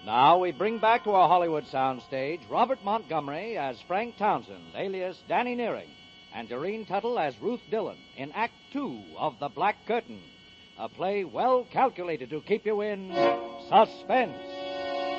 Now we bring back to our Hollywood soundstage Robert Montgomery as Frank Townsend, alias Danny Nearing, and Doreen Tuttle as Ruth Dillon in Act 2 of The Black Curtain, a play well calculated to keep you in suspense.